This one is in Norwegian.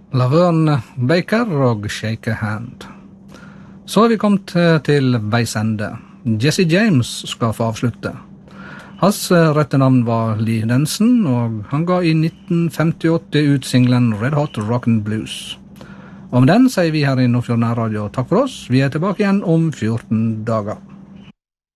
Laverne Baker og Shake a Hand. Så vi kommet til veis ende. Jesse James skal få avslutte. Hans rette navn var Lee Denson, og han ga i 1958 ut singlen Red Hot Rockin' Blues. Og med den sier vi her i Nordfjord Nærradio takk for oss. Vi tilbake igjen om 14 dager.